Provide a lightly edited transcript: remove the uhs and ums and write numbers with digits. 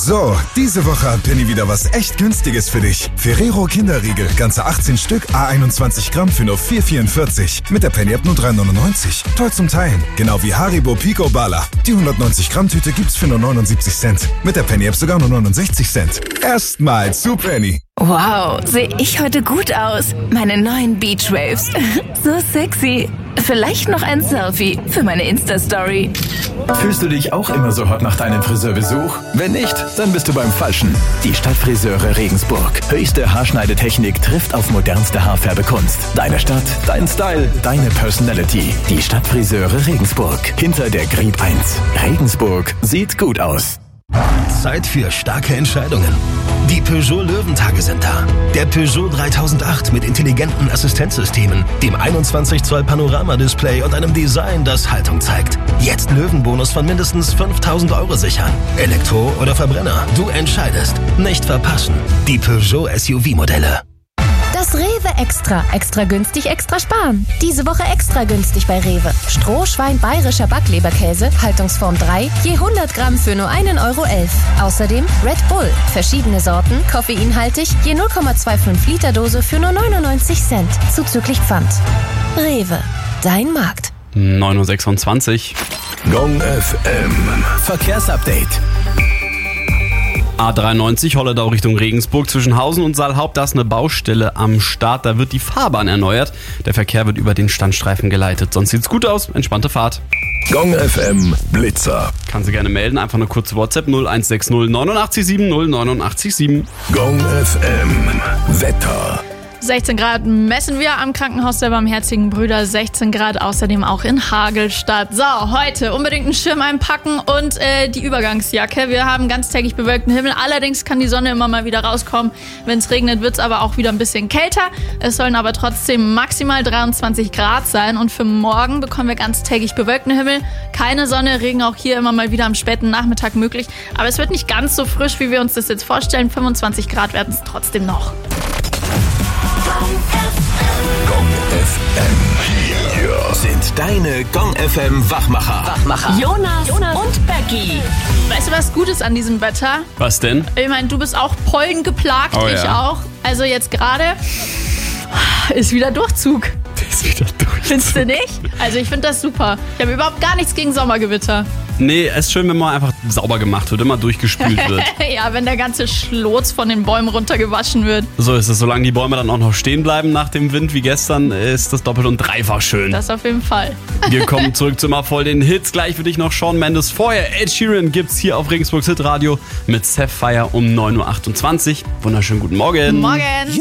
So, diese Woche hat Penny wieder was echt Günstiges für dich. Ferrero Kinderriegel, ganze 18 Stück, A21 Gramm für nur 4,44. Mit der Penny-App nur 3,99. Toll zum Teilen. Genau wie Haribo Pico Bala. Die 190 Gramm Tüte gibt's für nur 79 Cent. Mit der Penny-App sogar nur 69 Cent. Erstmal zu Penny. Wow, sehe ich heute gut aus. Meine neuen Beach Waves. So sexy. Vielleicht noch ein Selfie für meine Insta-Story. Fühlst du dich auch immer so hot nach deinem Friseurbesuch? Wenn nicht, dann bist du beim Falschen. Die Stadtfriseure Regensburg. Höchste Haarschneidetechnik trifft auf modernste Haarfärbekunst. Deine Stadt, dein Style, deine Personality. Die Stadtfriseure Regensburg. Hinter der Grieb 1. Regensburg sieht gut aus. Zeit für starke Entscheidungen. Die Peugeot Löwentage sind da. Der Peugeot 3008 mit intelligenten Assistenzsystemen, dem 21 Zoll Panorama-Display und einem Design, das Haltung zeigt. Jetzt Löwenbonus von mindestens 5.000 € sichern. Elektro oder Verbrenner, du entscheidest. Nicht verpassen. Die Peugeot SUV-Modelle. Das Rewe Extra. Extra günstig, extra sparen. Diese Woche extra günstig bei Rewe. Strohschwein bayerischer Backleberkäse, Haltungsform 3, je 100 Gramm für nur 1,11 €. Außerdem Red Bull. Verschiedene Sorten, koffeinhaltig, je 0,25 Liter Dose für nur 99 Cent. Zuzüglich Pfand. Rewe. Dein Markt. 9:26 Uhr. Gong FM. Verkehrsupdate. A93 Holledau Richtung Regensburg zwischen Hausen und Saalhaupt, da ist eine Baustelle am Start, da wird die Fahrbahn erneuert. Der Verkehr wird über den Standstreifen geleitet. Sonst sieht's gut aus, entspannte Fahrt. Gong FM Blitzer. Kann sie gerne melden, einfach eine kurze WhatsApp 0160 89 7 089 7. Gong FM Wetter. 16 Grad messen wir am Krankenhaus der Barmherzigen Brüder, 16 Grad außerdem auch in Hagelstadt. So, heute unbedingt einen Schirm einpacken und die Übergangsjacke. Wir haben ganztägig bewölkten Himmel, allerdings kann die Sonne immer mal wieder rauskommen. Wenn es regnet, wird es aber auch wieder ein bisschen kälter. Es sollen aber trotzdem maximal 23 Grad sein und für morgen bekommen wir ganztägig bewölkten Himmel. Keine Sonne, Regen auch hier immer mal wieder am späten Nachmittag möglich. Aber es wird nicht ganz so frisch, wie wir uns das jetzt vorstellen. 25 Grad werden es trotzdem noch. Gong FM. Hier sind deine Gong FM Wachmacher. Jonas und Becky. Weißt du, was gut ist an diesem Wetter? Was denn? Ich meine, du bist auch pollengeplagt, Oh, ich ja. auch. Also jetzt gerade ist wieder Durchzug. Findest du nicht? Also ich finde das super. Ich habe überhaupt gar nichts gegen Sommergewitter. Nee, es ist schön, wenn man einfach sauber gemacht wird, immer durchgespült wird. Ja, wenn der ganze Schlotz von den Bäumen runtergewaschen wird. So ist es, solange die Bäume dann auch noch stehen bleiben nach dem Wind wie gestern, ist das doppelt und dreifach schön. Das auf jeden Fall. Wir kommen zurück zu immer voll den Hits. Gleich für dich noch Shawn Mendes. Vorher Ed Sheeran gibt's hier auf Regensburgs Hitradio mit Sapphire um 9:28 Uhr. Wunderschönen guten Morgen. Morgen.